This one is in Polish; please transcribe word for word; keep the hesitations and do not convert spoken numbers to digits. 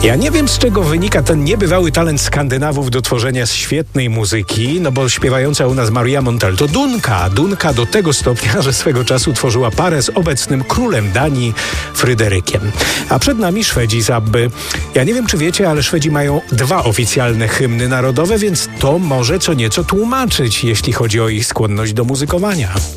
Ja nie wiem, z czego wynika ten niebywały talent Skandynawów do tworzenia świetnej muzyki, no bo śpiewająca u nas Maria Montell to Dunka. Dunka do tego stopnia, że swego czasu tworzyła parę z obecnym królem Danii, Fryderykiem. A przed nami Szwedzi z Abby. Ja nie wiem, czy wiecie, ale Szwedzi mają dwa oficjalne hymny narodowe, więc to może co nieco tłumaczyć, jeśli chodzi o ich skłonność do muzykowania.